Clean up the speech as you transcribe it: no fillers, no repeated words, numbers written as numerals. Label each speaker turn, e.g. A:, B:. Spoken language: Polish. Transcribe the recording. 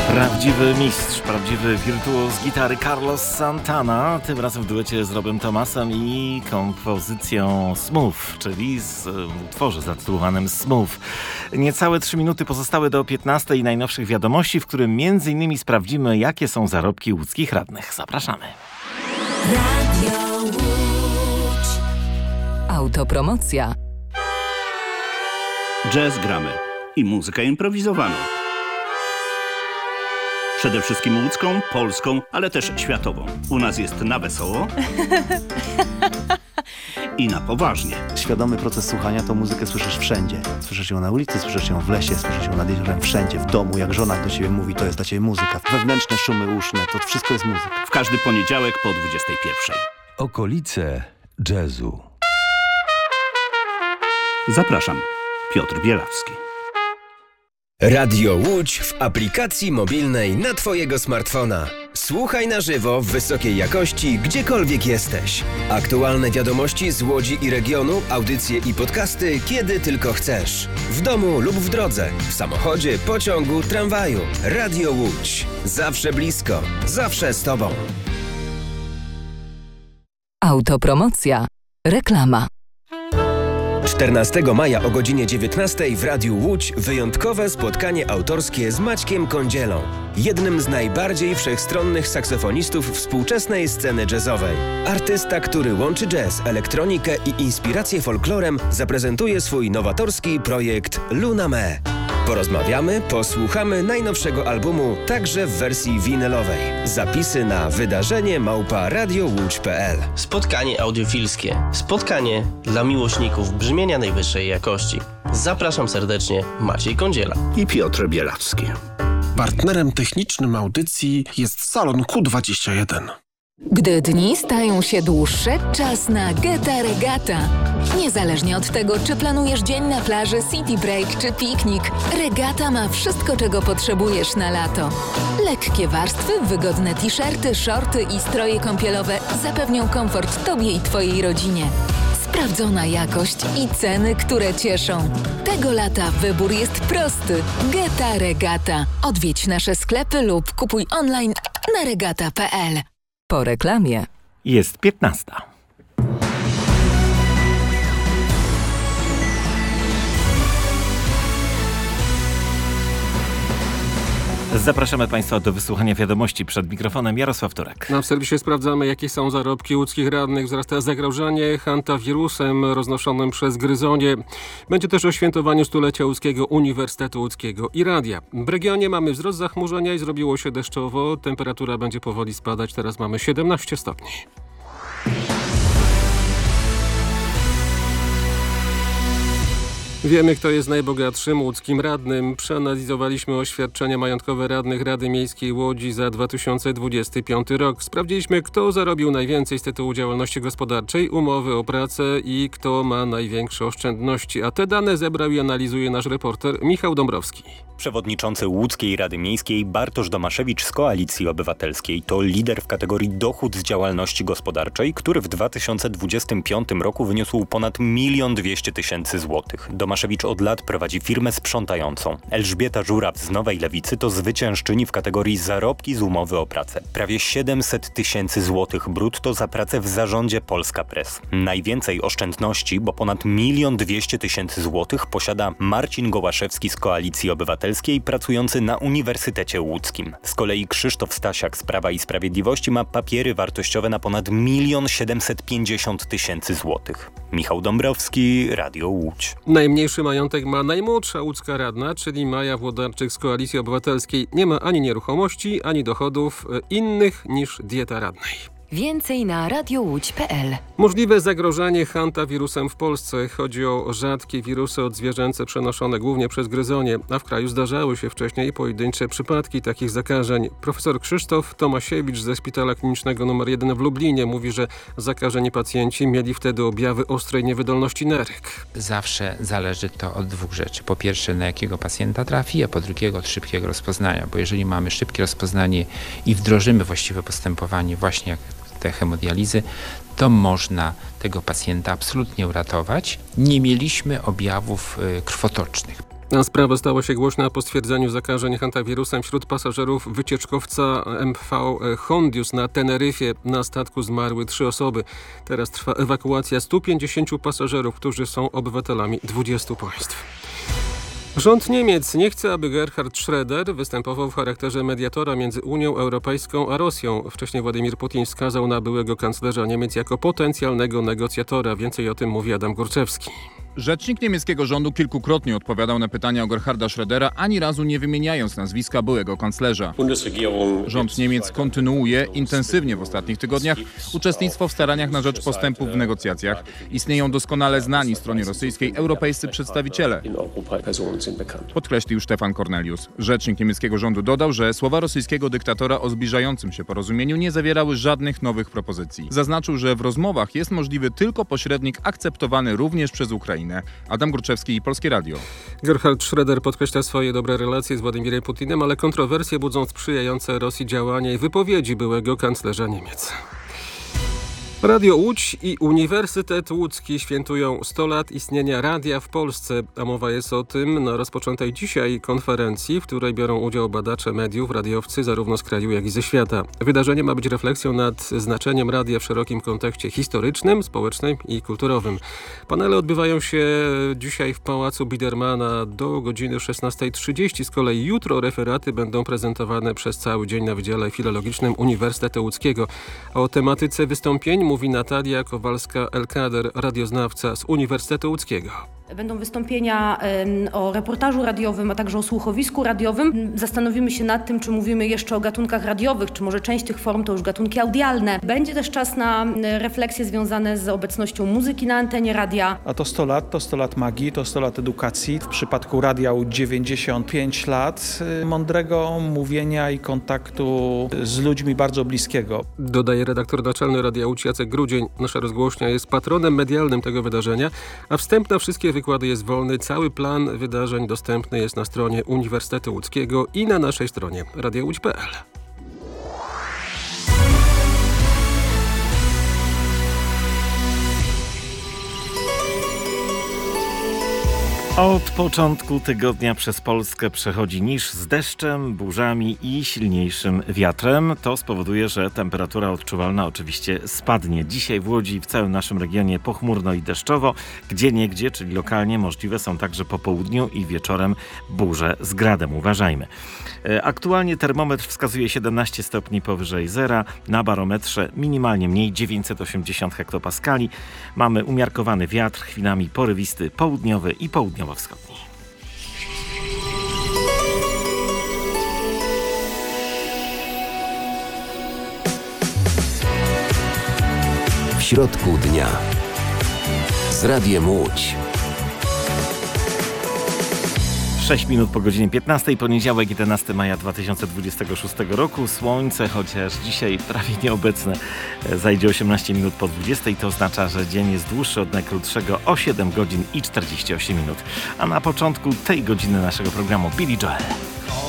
A: Prawdziwy mistrz, prawdziwy wirtuoz gitary Carlos Santana, tym razem w duecie z Robem Thomasem i kompozycją Smooth, czyli z utworze zatytułowanym Smooth. Niecałe 3 minuty pozostały do 15 i najnowszych wiadomości, w którym m.in. sprawdzimy, jakie są zarobki łódzkich radnych. Zapraszamy.
B: Radio Łódź. Autopromocja.
C: Jazz gramy i muzykę improwizowaną. Przede wszystkim łódzką, polską, ale też światową. U nas jest na wesoło i na poważnie.
D: Świadomy proces słuchania, to muzykę słyszysz wszędzie. Słyszysz ją na ulicy, słyszysz ją w lesie, słyszysz ją nad jeziorem, wszędzie, w domu. Jak żona do ciebie mówi, to jest dla ciebie muzyka. Wewnętrzne szumy uszne, to wszystko jest muzyka.
C: W każdy poniedziałek po 21:00.
E: Okolice jazzu.
C: Zapraszam, Piotr Bielawski.
F: Radio Łódź w aplikacji mobilnej na twojego smartfona. Słuchaj na żywo w wysokiej jakości, gdziekolwiek jesteś. Aktualne wiadomości z Łodzi i regionu, audycje i podcasty, kiedy tylko chcesz. W domu lub w drodze, w samochodzie, pociągu, tramwaju. Radio Łódź. Zawsze blisko, zawsze z tobą.
B: Autopromocja. Reklama.
F: 14 maja o godzinie 19 w Radiu Łódź wyjątkowe spotkanie autorskie z Maćkiem Kądzielą, jednym z najbardziej wszechstronnych saksofonistów współczesnej sceny jazzowej. Artysta, który łączy jazz, elektronikę i inspirację folklorem, zaprezentuje swój nowatorski projekt Luna Me. Porozmawiamy, posłuchamy najnowszego albumu, także w wersji winylowej. Zapisy na wydarzenie@radiołódź.pl.
G: Spotkanie audiofilskie. Spotkanie dla miłośników brzmienia najwyższej jakości. Zapraszam serdecznie, Maciej Kądziela
C: I Piotr Bielawski.
H: Partnerem technicznym audycji jest Salon Q21.
B: Gdy dni stają się dłuższe, czas na Geta Regata. Niezależnie od tego, czy planujesz dzień na plaży, city break czy piknik, Regata ma wszystko, czego potrzebujesz na lato. Lekkie warstwy, wygodne t-shirty, shorty i stroje kąpielowe zapewnią komfort Tobie i Twojej rodzinie. Sprawdzona jakość i ceny, które cieszą. Tego lata wybór jest prosty. Geta Regata. Odwiedź nasze sklepy lub kupuj online na regata.pl. Po reklamie.
A: Jest 15. Zapraszamy Państwa do wysłuchania wiadomości. Przed mikrofonem Jarosław Turek.
I: Na w serwisie sprawdzamy, jakie są zarobki łódzkich radnych. Wzrasta zagrożenie hantawirusem roznoszonym przez gryzonie. Będzie też o świętowaniu stulecia Łódzkiego Uniwersytetu Łódzkiego i Radia. W regionie mamy wzrost zachmurzenia i zrobiło się deszczowo. Temperatura będzie powoli spadać. Teraz mamy 17 stopni. Wiemy, kto jest najbogatszym łódzkim radnym. Przeanalizowaliśmy oświadczenia majątkowe radnych Rady Miejskiej Łodzi za 2025 rok. Sprawdziliśmy, kto zarobił najwięcej z tytułu działalności gospodarczej, umowy o pracę i kto ma największe oszczędności. A te dane zebrał i analizuje nasz reporter Michał Dąbrowski.
J: Przewodniczący Łódzkiej Rady Miejskiej Bartosz Domaszewicz z Koalicji Obywatelskiej to lider w kategorii dochód z działalności gospodarczej, który w 2025 roku wyniósł ponad 1 200 000 złotych. Domaszewicz od lat prowadzi firmę sprzątającą. Elżbieta Żuraw z Nowej Lewicy to zwyciężczyni w kategorii zarobki z umowy o pracę. Prawie 700 000 złotych brutto za pracę w zarządzie Polska Press. Najwięcej oszczędności, bo ponad 1 200 000 złotych posiada Marcin Gołaszewski z Koalicji Obywatelskiej, pracujący na Uniwersytecie Łódzkim. Z kolei Krzysztof Stasiak z Prawa i Sprawiedliwości ma papiery wartościowe na ponad 1 750 000 złotych. Michał Dąbrowski, Radio Łódź.
I: Najmniejszy majątek ma najmłodsza łódzka radna, czyli Maja Włodarczyk z Koalicji Obywatelskiej. Nie ma ani nieruchomości, ani dochodów innych niż dieta radnej.
B: Więcej na radiołódź.pl.
I: Możliwe zagrożenie hantawirusem w Polsce. Chodzi o rzadkie wirusy odzwierzęce przenoszone głównie przez gryzonie, a w kraju zdarzały się wcześniej pojedyncze przypadki takich zakażeń. Profesor Krzysztof Tomasiewicz ze Szpitala Klinicznego nr 1 w Lublinie mówi, że zakażeni pacjenci mieli wtedy objawy ostrej niewydolności nerek.
K: Zawsze zależy to od dwóch rzeczy. Po pierwsze, na jakiego pacjenta trafi, a po drugiego od szybkiego rozpoznania, bo jeżeli mamy szybkie rozpoznanie i wdrożymy właściwe postępowanie, właśnie jak te hemodializy, to można tego pacjenta absolutnie uratować. Nie mieliśmy objawów krwotocznych.
I: Sprawa stała się głośna po stwierdzeniu zakażeń hantawirusem wśród pasażerów wycieczkowca MV Hondius na Teneryfie. Na statku zmarły 3 osoby. Teraz trwa ewakuacja 150 pasażerów, którzy są obywatelami 20 państw. Rząd Niemiec nie chce, aby Gerhard Schröder występował w charakterze mediatora między Unią Europejską a Rosją. Wcześniej Władimir Putin wskazał na byłego kanclerza Niemiec jako potencjalnego negocjatora. Więcej o tym mówi Adam Górczewski.
L: Rzecznik niemieckiego rządu kilkukrotnie odpowiadał na pytania o Gerharda Schrödera, ani razu nie wymieniając nazwiska byłego kanclerza. Rząd Niemiec kontynuuje intensywnie w ostatnich tygodniach uczestnictwo w staraniach na rzecz postępów w negocjacjach. Istnieją doskonale znani stronie rosyjskiej europejscy przedstawiciele, podkreślił Stefan Cornelius. Rzecznik niemieckiego rządu dodał, że słowa rosyjskiego dyktatora o zbliżającym się porozumieniu nie zawierały żadnych nowych propozycji. Zaznaczył, że w rozmowach jest możliwy tylko pośrednik akceptowany również przez Ukrainę. Adam Górczewski i Polskie Radio.
I: Gerhard Schröder podkreśla swoje dobre relacje z Władimirem Putinem, ale kontrowersje budzą sprzyjające Rosji działania i wypowiedzi byłego kanclerza Niemiec. Radio Łódź i Uniwersytet Łódzki świętują 100 lat istnienia radia w Polsce, a mowa jest o tym na rozpoczętej dzisiaj konferencji, w której biorą udział badacze mediów, radiowcy zarówno z kraju, jak i ze świata. Wydarzenie ma być refleksją nad znaczeniem radia w szerokim kontekście historycznym, społecznym i kulturowym. Panele odbywają się dzisiaj w Pałacu Bidermana do godziny 16:30. Z kolei jutro referaty będą prezentowane przez cały dzień na Wydziale Filologicznym Uniwersytetu Łódzkiego. O tematyce wystąpień mówi Natalia Kowalska-Elkader, radioznawca z Uniwersytetu Łódzkiego.
M: Będą wystąpienia o reportażu radiowym, a także o słuchowisku radiowym. Zastanowimy się nad tym, czy mówimy jeszcze o gatunkach radiowych, czy może część tych form to już gatunki audialne. Będzie też czas na refleksje związane z obecnością muzyki na antenie radia.
N: A to 100 lat, to 100 lat magii, to 100 lat edukacji. W przypadku radia 95 lat mądrego mówienia i kontaktu z ludźmi bardzo bliskiego.
I: Dodaje redaktor naczelny Radia Łódź Jacek Grudzień. Nasza rozgłośnia jest patronem medialnym tego wydarzenia, a wstęp na wszystkie wykłady jest wolny. Cały plan wydarzeń dostępny jest na stronie Uniwersytetu Łódzkiego i na naszej stronie radiołódź.pl.
A: Od początku tygodnia przez Polskę przechodzi niż z deszczem, burzami i silniejszym wiatrem. To spowoduje, że temperatura odczuwalna oczywiście spadnie. Dzisiaj w Łodzi i w całym naszym regionie pochmurno i deszczowo. Gdzieniegdzie, czyli lokalnie, możliwe są także po południu i wieczorem burze z gradem. Uważajmy. Aktualnie termometr wskazuje 17 stopni powyżej zera. Na barometrze minimalnie mniej, 980 hektopaskali. Mamy umiarkowany wiatr, chwilami porywisty, południowy i południowo-wschodni.
O: W środku dnia z Radiem Łódź.
A: 6 minut po godzinie 15, poniedziałek 11 maja 2026 roku. Słońce, chociaż dzisiaj prawie nieobecne, zajdzie 18 minut po 20. To oznacza, że dzień jest dłuższy od najkrótszego o 7 godzin i 48 minut. A na początku tej godziny naszego programu Billy Joel.